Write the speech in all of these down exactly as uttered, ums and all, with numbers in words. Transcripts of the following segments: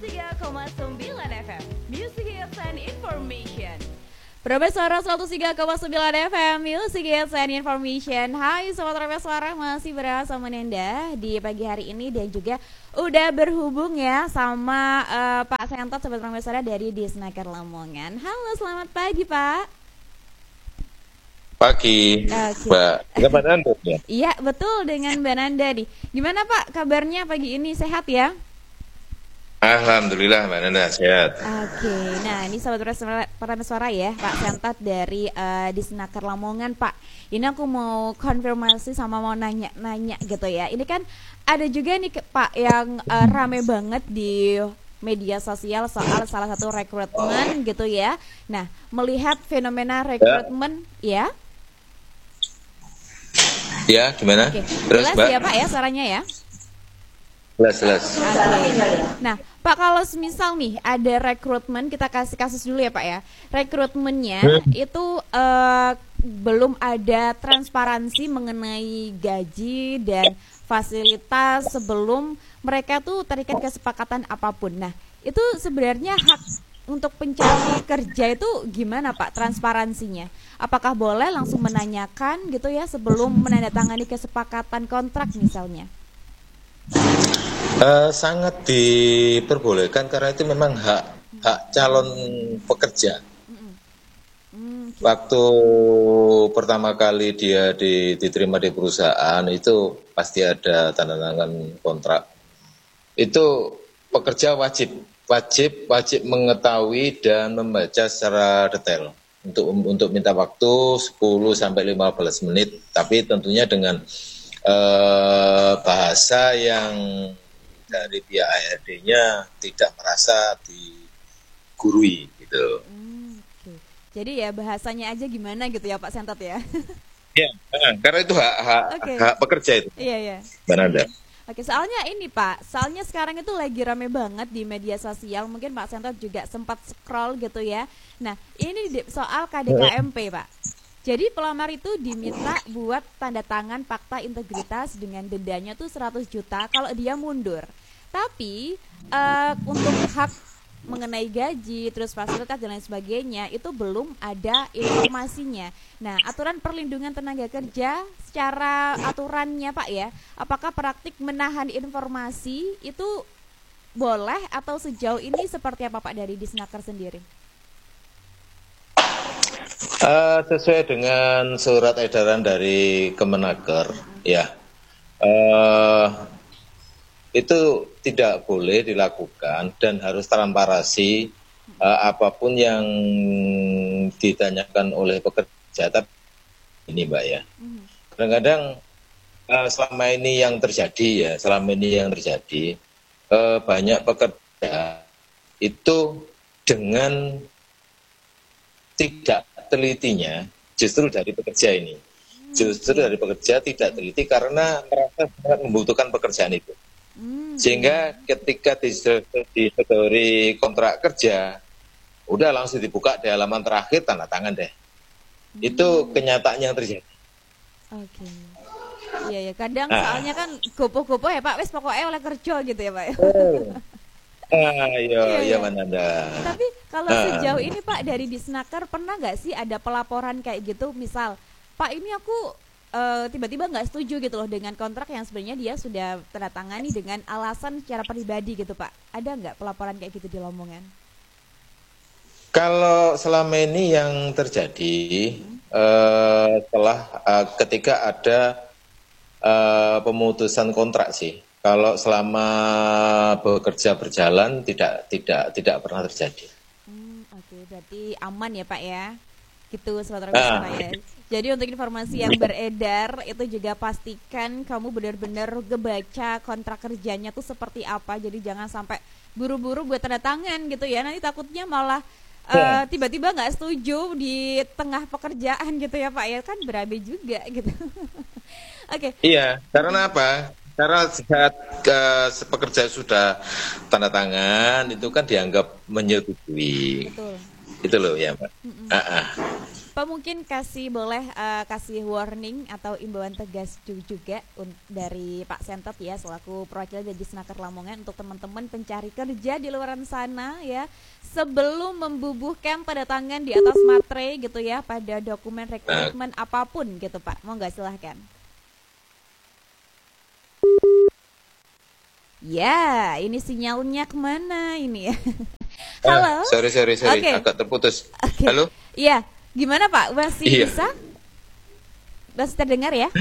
tiga koma sembilan F M Music Hits and Information. Probe Suara seratus tiga koma sembilan F M Music Hits and Information. Hai Sobat Probe Suara, masih bersama Nenda di pagi hari ini dan juga udah berhubung ya sama uh, Pak Sentot Sobat Probe Suara dari Disnaker Lamongan. Halo, selamat pagi Pak. Pagi, okay. Mbak. Dengan Mbak Nanda ya? Iya, betul, dengan Mbak Nanda nih. Gimana Pak kabarnya pagi ini, sehat ya? Alhamdulillah Mbak Nanda sehat. Oke, okay. Nah ini sahabat Perantau Suara ya, Pak Sentot dari uh, Disnaker Lamongan Pak. Ini aku mau konfirmasi sama mau nanya-nanya gitu ya. Ini kan ada juga nih Pak yang uh, rame banget di media sosial soal salah satu rekrutmen gitu ya. Nah melihat fenomena rekrutmen ya. Ya, gimana? Oke, Terus, jelas Mbak? ya Pak ya suaranya ya? Jelas, jelas. Oke. Nah, Pak, kalau semisal nih ada rekrutmen, kita kasih kasus dulu ya Pak ya. Rekrutmennya hmm. itu uh, belum ada transparansi mengenai gaji dan fasilitas sebelum mereka tuh terikat kesepakatan apapun. Nah, itu sebenarnya hak untuk pencari kerja itu gimana Pak transparansinya? Apakah boleh langsung menanyakan gitu ya sebelum menandatangani kesepakatan kontrak misalnya? Uh, sangat diperbolehkan karena itu memang hak hak calon pekerja. Mm-hmm. Mm, okay. Waktu pertama kali dia di, diterima di perusahaan itu pasti ada tanda tangan kontrak. Itu pekerja wajib wajib wajib mengetahui dan membaca secara detail untuk untuk minta waktu sepuluh sampai lima belas menit, tapi tentunya dengan uh, bahasa yang dari pihak H R D-nya tidak merasa digurui gitu. Hmm, okay. Jadi ya bahasanya aja gimana gitu ya Pak Sentot ya? Ya, karena itu hak hak, okay. hak pekerja itu. Iya iya. Mana ada? Oke, soalnya ini Pak, soalnya sekarang itu lagi rame banget di media sosial. Mungkin Pak Sentot juga sempat scroll gitu ya. Nah, ini soal K D K M P Pak. Jadi pelamar itu diminta buat tanda tangan fakta integritas dengan dendanya tuh seratus juta kalau dia mundur. Tapi uh, untuk hak mengenai gaji, terus fasilitas dan lain sebagainya itu belum ada informasinya. Nah, aturan perlindungan tenaga kerja secara aturannya Pak ya, apakah praktik menahan informasi itu boleh atau sejauh ini seperti apa Pak dari Disnaker sendiri? Uh, sesuai dengan surat edaran dari Kemenaker, ya, uh, itu tidak boleh dilakukan dan harus transparansi uh, apapun yang ditanyakan oleh pekerja. Tapi ini Mbak ya, kadang-kadang uh, selama ini yang terjadi ya, selama ini yang terjadi uh, banyak pekerja itu dengan tidak telitinya justru dari pekerja ini, justru dari pekerja tidak teliti karena merasa sangat membutuhkan pekerjaan itu, sehingga ketika disedori kontrak kerja, udah langsung dibuka di halaman terakhir tanda tangan deh, itu kenyataan yang terjadi. Oke, iya ya kadang nah. Soalnya kan gopoh-gopoh ya Pak, wes pokoknya oleh kerja gitu ya Pak. Oh. Ah, iya, iya mana ada. Tapi kalau ah. sejauh ini Pak dari Disnaker pernah nggak sih ada pelaporan kayak gitu, misal Pak ini aku uh, tiba-tiba nggak setuju gitu loh dengan kontrak yang sebenarnya dia sudah tanda tangani dengan alasan secara pribadi gitu Pak, ada nggak pelaporan kayak gitu di Lamongan? Kalau selama ini yang terjadi hmm. uh, setelah uh, ketika ada uh, pemutusan kontrak sih. Kalau selama bekerja berjalan tidak tidak tidak pernah terjadi. Hmm, Oke, okay. Berarti aman ya Pak ya, gitu Sobat ah. ya. Jadi untuk informasi yang beredar itu juga pastikan kamu benar-benar ngebaca kontrak kerjanya tuh seperti apa. Jadi jangan sampai buru-buru buat tanda tangan gitu ya. Nanti takutnya malah uh, tiba-tiba nggak setuju di tengah pekerjaan gitu ya Pak ya, kan berabe juga gitu. Oke. Okay. Iya, karena apa? Karena saat uh, pekerja sudah tanda tangan itu kan dianggap menyetujui. Betul. Itu loh ya Mbak. Mm-mm. Uh-uh. Pak mungkin kasih boleh uh, kasih warning atau imbauan tegas juga un- dari Pak Sentot ya selaku perwakilan dari Disnaker Lamongan untuk teman-teman pencari kerja di luar sana ya, sebelum membubuhkan tanda tangan di atas materai gitu ya pada dokumen rekrutmen apapun gitu Pak. Mau nggak, silahkan. Ya, ini sinyalnya kemana ini ya? Halo. Ah, sorry sorry sorry, okay. agak terputus. Okay. Halo. Iya, gimana Pak? Masih iya. bisa? Masih terdengar ya?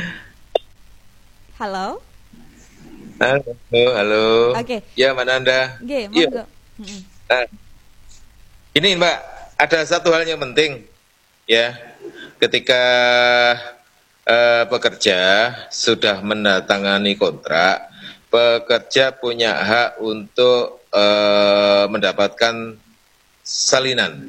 Halo. Halo, halo. Oke. Okay. Ya, mana Anda? Oke, okay, Iya. monggo. Nah, ini Mbak, ada satu hal yang penting ya, ketika uh, pekerja sudah menandatangani kontrak, pekerja punya hak untuk uh, mendapatkan salinan.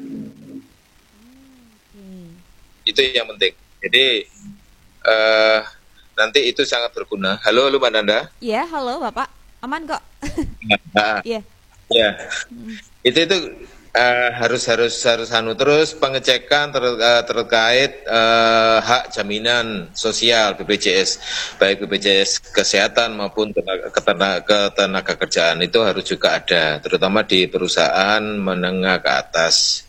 Hmm. Itu yang penting. Jadi uh, nanti itu sangat berguna. Halo, halo Mbak Nanda. Iya, halo Bapak. Aman kok. Iya. Ya. Hmm. Itu itu uh, harus harus harus anu terus pengecekan ter, uh, terkait uh, hak jaminan sosial B P J S, baik B P J S kesehatan maupun ketenaga, ketenaga kerjaan itu harus juga ada, terutama di perusahaan menengah ke atas.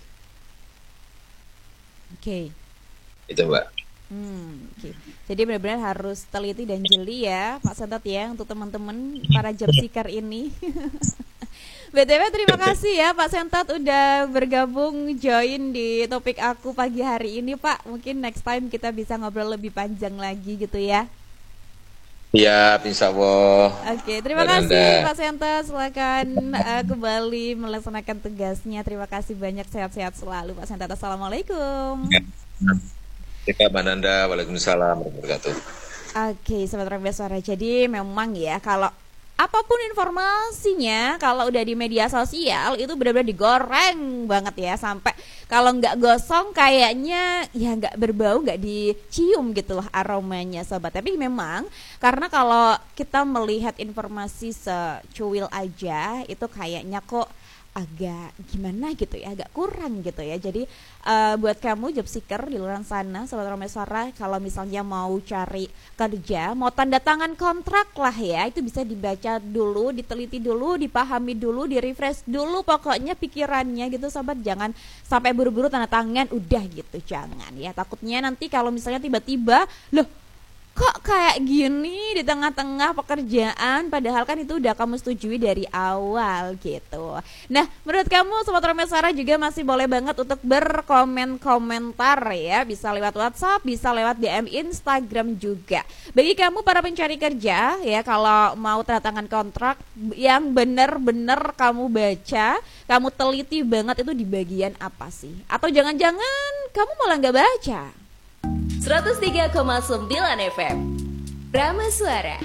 Oke. Okay. Itu Mbak. Hmm, Oke. Okay. Jadi benar-benar harus teliti dan jeli ya Pak Sentot ya untuk teman-teman para job seeker ini. B T W terima kasih ya Pak Sentot udah bergabung join di topik aku pagi hari ini Pak. Mungkin next time kita bisa ngobrol lebih panjang lagi gitu ya. Iya, insya Allah. Oke, terima Dan kasih anda. Pak Sentot. Silakan uh, kembali melaksanakan tugasnya. Terima kasih banyak, sehat-sehat selalu Pak Sentot. Assalamualaikum. Terima kasih Nanda. Waalaikumsalam warahmatullahi wabarakatuh. Oke, Sobat Rembe Suara. Jadi memang ya kalau apapun informasinya kalau udah di media sosial itu benar-benar digoreng banget ya, sampai kalau nggak gosong kayaknya ya nggak berbau, nggak dicium gitu loh aromanya sobat. Tapi memang karena kalau kita melihat informasi secuil aja itu kayaknya kok agak gimana gitu ya, agak kurang gitu ya. Jadi uh, buat kamu job seeker di luar sana Sobat Rembe Suara, kalau misalnya mau cari kerja, mau tanda tangan kontrak lah ya, itu bisa dibaca dulu, diteliti dulu, dipahami dulu, di-refresh dulu pokoknya pikirannya gitu sobat. Jangan sampai buru-buru tanda tangan udah gitu, jangan ya. Takutnya nanti kalau misalnya tiba-tiba loh kok kayak gini di tengah-tengah pekerjaan, padahal kan itu udah kamu setujui dari awal gitu. Nah, menurut kamu Sobat Rembe Suara juga masih boleh banget untuk berkomen-komentar ya. Bisa lewat WhatsApp, bisa lewat D M Instagram juga. Bagi kamu para pencari kerja ya, kalau mau tanda tangan kontrak yang benar-benar kamu baca, kamu teliti banget itu di bagian apa sih? Atau jangan-jangan kamu malah nggak baca? seratus tiga koma sembilan F M Rama Suara.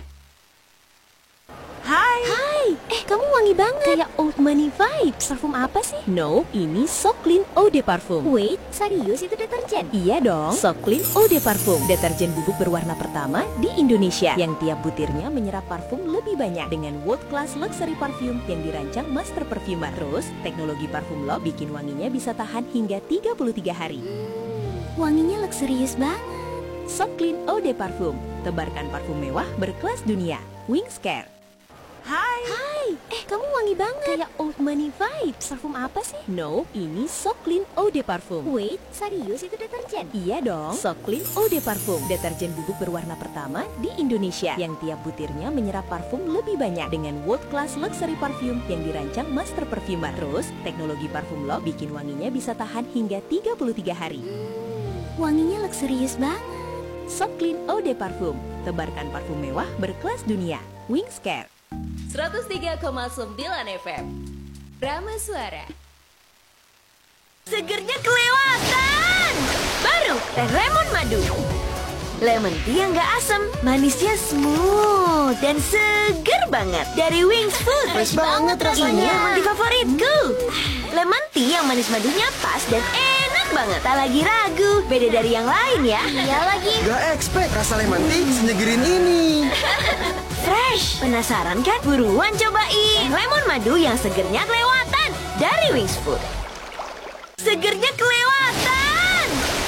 Hai. Hai. Eh, kamu wangi banget. Kayak old money vibes. Parfum apa sih? No, ini So Clean Eau de Parfum. Wait, serius itu deterjen? Iya dong. So Clean Eau de Parfum, deterjen bubuk berwarna pertama di Indonesia yang tiap butirnya menyerap parfum lebih banyak dengan world class luxury parfum yang dirancang master perfumer. Terus, teknologi parfum lock bikin wanginya bisa tahan hingga tiga puluh tiga hari. Wanginya luxurious banget. So Clean Eau de Parfum, tebarkan parfum mewah berkelas dunia. Wings Care. Hai. Hai. Eh, kamu wangi banget. Kayak old money vibes. Parfum apa sih? No, ini So Clean Eau de Parfum. Wait, serius itu deterjen? Iya dong. So Clean Eau de Parfum, deterjen bubuk berwarna pertama di Indonesia yang tiap butirnya menyerap parfum lebih banyak dengan world class luxury parfum yang dirancang master perfumer. Terus, teknologi parfum lock bikin wanginya bisa tahan hingga tiga puluh tiga hari. Wanginya luxurious banget. So Clean Eau de Parfum, tebarkan parfum mewah berkelas dunia. Wings Care. seratus tiga koma sembilan F M Rama Suara. Segernya kelewatan. Baru teh lemon madu. Lemon tea yang gak asam, manisnya smooth dan seger banget. Dari Wings Food. Fresh banget rasanya. Ini emang di favoritku. Lemon tea yang manis madunya pas dan enak banget. Tak lagi ragu, beda dari yang lain ya. Iya lagi. Gak expect rasa lemon tea senegerin ini. Fresh. Penasaran kan? Buruan cobain lemon madu yang segernya kelewatan dari Wings Food. Segernya kelewatan.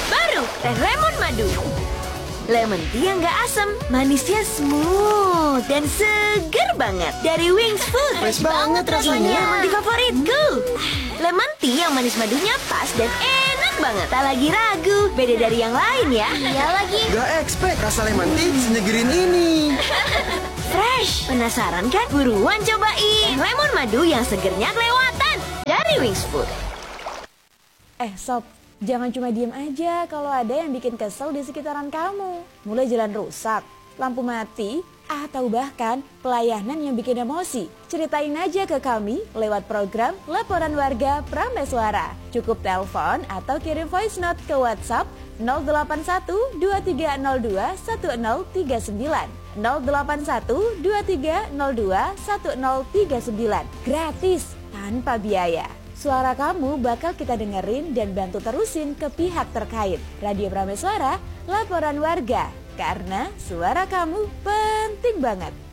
Teh lemon madu. Lemon tea yang gak asam, manisnya smooth dan seger banget. Dari Wings Food. Fresh banget rasanya. Lemon tea favoritku. Lemon tea yang manis madunya pas dan enak banget. Tak lagi ragu, beda dari yang lain ya. Iya lagi. Gak expect rasa lemon tea senyegerin ini. Fresh. Penasaran kan? Buruan cobain. Lemon madu yang segernya kelewatan. Dari Wings Food. Eh sob, jangan cuma diem aja kalau ada yang bikin kesel di sekitaran kamu. Mulai jalan rusak, lampu mati, atau bahkan pelayanan yang bikin emosi. Ceritain aja ke kami lewat program Laporan Warga Prameswara. Cukup telepon atau kirim voice note ke WhatsApp nol delapan satu dua tiga nol dua satu nol tiga sembilan nol delapan satu dua tiga nol dua satu nol tiga sembilan. Gratis, tanpa biaya. Suara kamu bakal kita dengerin dan bantu terusin ke pihak terkait. Radio Prameswara, Laporan Warga. Karena suara kamu penting banget.